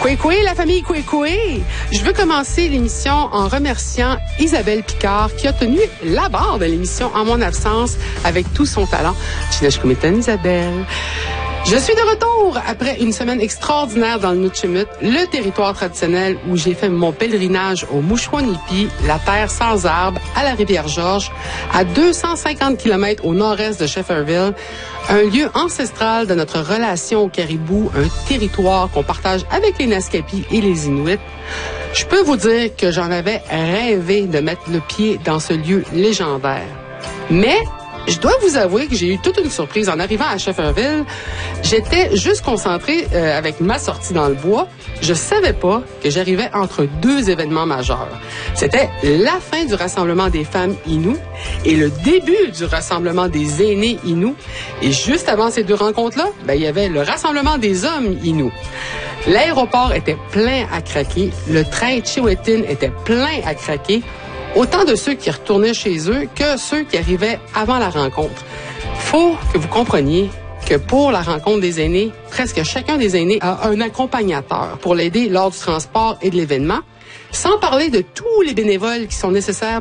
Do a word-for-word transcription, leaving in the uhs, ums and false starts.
Koué-koué, la famille Koué-koué. Je veux commencer l'émission en remerciant Isabelle Picard qui a tenu la barre de l'émission en mon absence avec tout son talent. Chinashkumitan, Isabelle. Je suis de retour après une semaine extraordinaire dans le Nutchimut, le territoire traditionnel où j'ai fait mon pèlerinage au Mouchouanipi, la terre sans arbres, à la Rivière-Georges, à deux cent cinquante kilomètres au nord-est de Shefferville, un lieu ancestral de notre relation au caribou, un territoire qu'on partage avec les Naskapi et les Inuits. Je peux vous dire que j'en avais rêvé de mettre le pied dans ce lieu légendaire. Mais je dois vous avouer que j'ai eu toute une surprise en arrivant à Shefferville. J'étais juste concentrée euh, avec ma sortie dans le bois. Je savais pas que j'arrivais entre deux événements majeurs. C'était la fin du rassemblement des femmes Innu et le début du rassemblement des aînés Innu. Et juste avant ces deux rencontres-là, ben, il y avait le rassemblement des hommes Innu. L'aéroport était plein à craquer. Le train Chiwetin était plein à craquer. Autant de ceux qui retournaient chez eux que ceux qui arrivaient avant la rencontre. Faut que vous compreniez que pour la rencontre des aînés, presque chacun des aînés a un accompagnateur pour l'aider lors du transport et de l'événement, sans parler de tous les bénévoles qui sont nécessaires